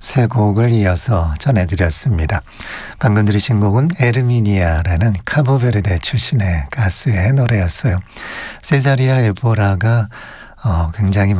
세 곡을 이어서 전해드렸습니다. 방금 들으신 곡은 에르미니아라는 카보베르데 출신의 가수의 노래였어요. 세자리아 에보라가 굉장히